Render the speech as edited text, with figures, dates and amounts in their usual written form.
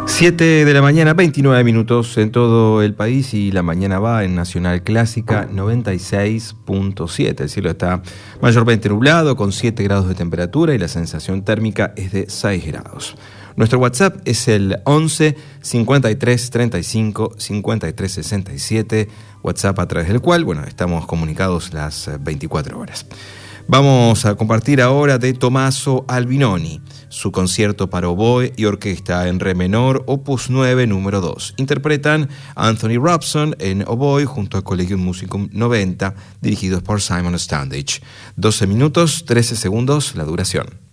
7 de la mañana, 29 minutos en todo el país, y la mañana va en Nacional Clásica 96.7. El cielo está mayormente nublado con 7 grados de temperatura y la sensación térmica es de 6 grados. Nuestro WhatsApp es el 11 53 35 53 67, WhatsApp a través del cual, estamos comunicados las 24 horas. Vamos a compartir ahora de Tommaso Albinoni, su concierto para oboe y orquesta en re menor, opus 9, número 2. Interpretan Anthony Robson en oboe junto a Collegium Musicum 90, dirigidos por Simon Standage. 12 minutos, 13 segundos la duración.